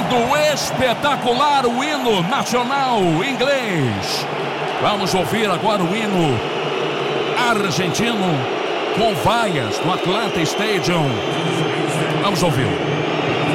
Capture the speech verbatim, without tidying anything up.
lindo, espetacular o hino nacional inglês. Vamos ouvir agora o hino argentino com vaias do Atlanta Stadium. Vamos ouvir.